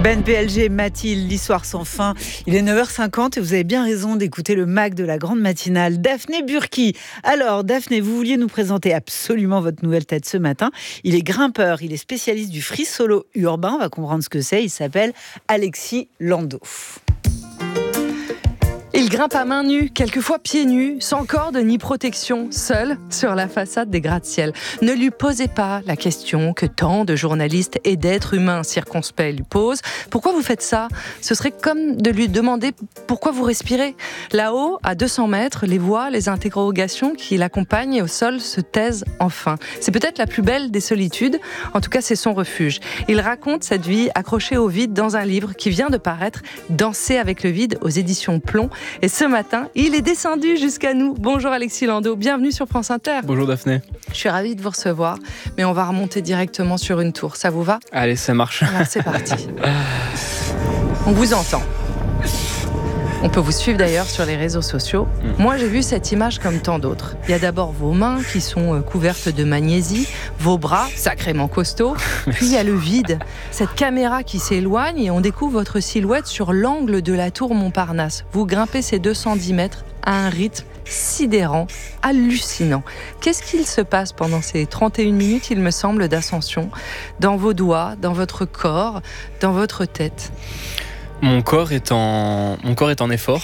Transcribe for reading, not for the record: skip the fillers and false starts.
Ben PLG, Mathilde, l'histoire sans fin. Il est 9h50 et vous avez bien raison d'écouter le MAC de la grande matinale. Daphné Burki. Alors, Daphné, vous vouliez nous présenter absolument votre nouvelle tête ce matin. Il est grimpeur, il est spécialiste du free solo urbain. On va comprendre ce que c'est. Il s'appelle Alexis Landau. Il grimpe à main nue, quelquefois pieds nus, sans corde ni protection, seul sur la façade des gratte-ciel. Ne lui posez pas la question que tant de journalistes et d'êtres humains circonspects lui posent. Pourquoi vous faites ça ? Ce serait comme de lui demander pourquoi vous respirez. Là-haut, à 200 mètres, les voix, les interrogations qui l'accompagnent au sol se taisent enfin. C'est peut-être la plus belle des solitudes, en tout cas c'est son refuge. Il raconte cette vie accrochée au vide dans un livre qui vient de paraître, Danser avec le vide aux éditions Plomb. Et ce matin, il est descendu jusqu'à nous. Bonjour Alexis Landau, bienvenue sur France Inter. Bonjour Daphné. Je suis ravie de vous recevoir, mais on va remonter directement sur une tour. Ça vous va ? Allez, ça marche. Alors c'est parti. On vous entend. On peut vous suivre d'ailleurs sur les réseaux sociaux. Moi, j'ai vu cette image comme tant d'autres. Il y a d'abord vos mains qui sont couvertes de magnésie, vos bras sacrément costauds, puis il y a le vide, cette caméra qui s'éloigne et on découvre votre silhouette sur l'angle de la tour Montparnasse. Vous grimpez ces 210 mètres à un rythme sidérant, hallucinant. Qu'est-ce qu'il se passe pendant ces 31 minutes, il me semble, d'ascension, dans vos doigts, dans votre corps, dans votre tête ? Mon corps est en effort.